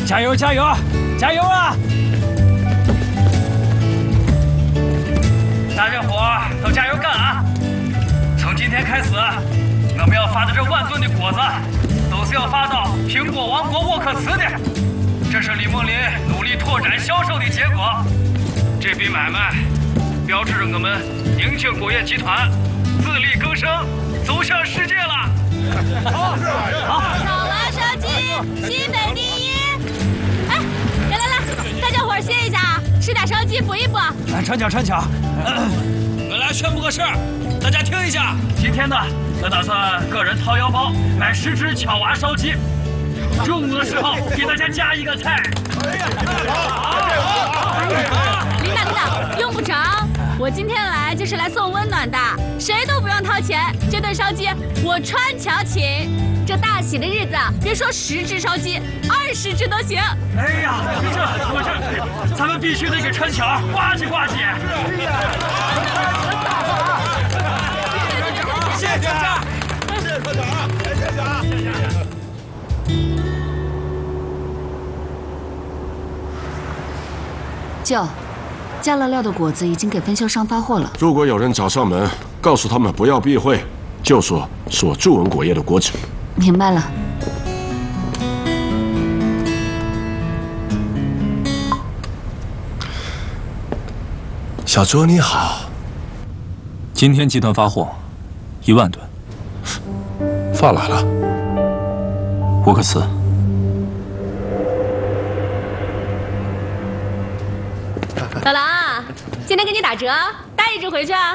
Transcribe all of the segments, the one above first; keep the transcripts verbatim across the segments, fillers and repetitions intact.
加油加油加油啊！大家伙都加油干啊！从今天开始，我们要发的这万吨的果子，都是要发到苹果王国沃克茨的。这是李梦林努力拓展销售的结果。这笔买卖标志着我们宁庆果业集团自力更生，走向世界了。好，好。 好了，烧鸡，西北第一。哎，来来来，大家伙儿歇一下啊，吃点烧鸡补一补。 来，穿巧穿巧。 我来宣布个事儿，大家听一下。 今天呢，我打算个人掏腰包买十只巧娃烧鸡。中午的时候给大家加一个菜。 领导领导，用不着，我今天来就是来送温暖的，谁都不用掏钱。这顿烧鸡我川侨请。这大喜的日子，别说十只烧鸡，二十只都行。 哎呀，这我这，咱们必须得给川侨呱唧呱唧。 谢谢科长，谢谢科长啊，谢谢啊，谢谢。 舅，加了料的果子已经给分销商发货了。 如果有人找上门，告诉他们不要避讳，就说是我祝文果业的果子。 明白了。 小周你好， 今天集团发货一万吨， 发来了。 沃克茨。 老狼，今天给你打折，带一只回去啊。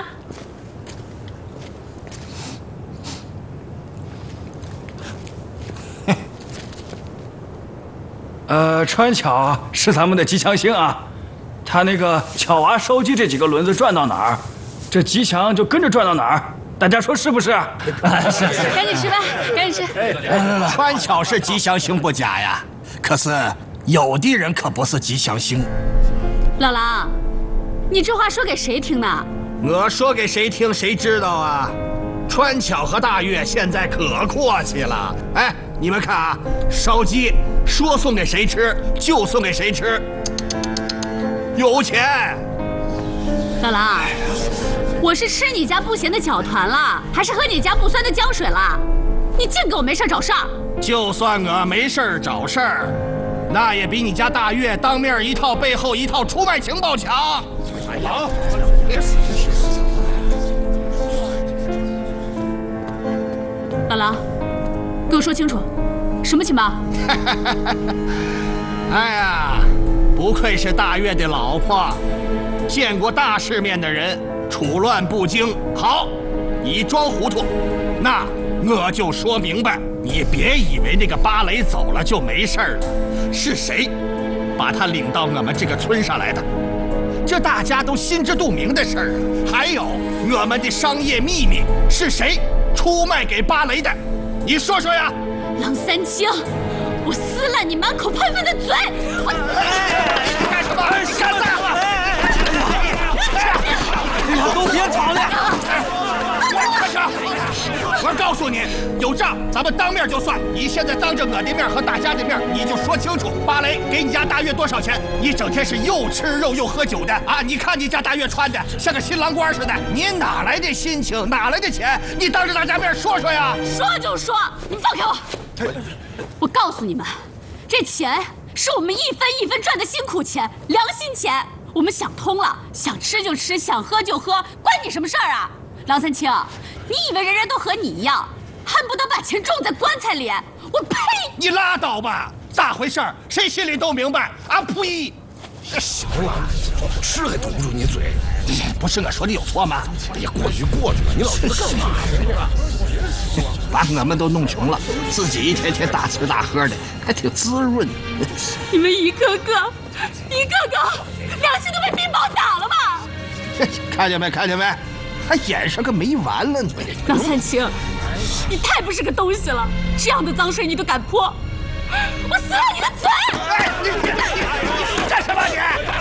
呃，川巧是咱们的吉祥星啊，他那个巧娃烧鸡这几个轮子转到哪儿，这吉祥就跟着转到哪儿。大家说是不是？ 是是。赶紧吃吧，赶紧吃。 来来来，川巧是吉祥星不假呀，可是有的人可不是吉祥星。 老狼，你这话说给谁听呢？ 我说给谁听谁知道啊？川巧和大岳现在可阔气了。哎，你们看啊，烧鸡说送给谁吃就送给谁吃，有钱。 老狼，我是吃你家不咸的饺团了，还是喝你家不酸的浆水了？你净给我没事找事儿。 就算我没事找事儿，那也比你家大岳当面一套背后一套出卖情报强。哎呀， 老狼，给我说清楚，什么情报？ 哎呀，不愧是大岳的老婆，见过大世面的人，处乱不惊。好，你装糊涂，那我就说明白。你别以为那个芭蕾走了就没事了，是谁把他领到我们这个村上来的？这大家都心知肚明的事儿啊。还有我们的商业秘密是谁出卖给芭蕾的？你说说呀！ 郎三清，我撕烂你满口喷粪的嘴！我你干什么？干啥了？ 你们都别吵了！ 快上！我告诉你，有账咱们当面就算。你现在当着我的面和大家的面，你就说清楚，芭蕾给你家大岳多少钱？你整天是又吃肉又喝酒的啊！你看你家大岳穿的像个新郎官似的，你哪来的心情？哪来的钱？你当着大家面说说呀！ 说就说，你放开我！我告诉你们，这钱是我们一分一分赚的辛苦钱，良心钱。我们想通了，想吃就吃，想喝就喝，关你什么事儿啊？郎三清，你以为人人都和你一样，恨不得把钱种在棺材里？我呸！ 你拉倒吧，咋回事？谁心里都明白。啊呸！ 行了，是还堵不住你嘴。 不是我说的有错吗？ 哎呀，过去过去了，你老觉得干嘛呀？ 把我们都弄穷了，自己一天天大吃大喝的，还挺滋润。 你们一个个，一个个，良心都被冰雹打了吧？ 看见没？看见没？还演上个没完了呢！ 郎三清，你太不是个东西了！这样的脏水你都敢泼，我撕了你的嘴！ 哎，你你你干什么你？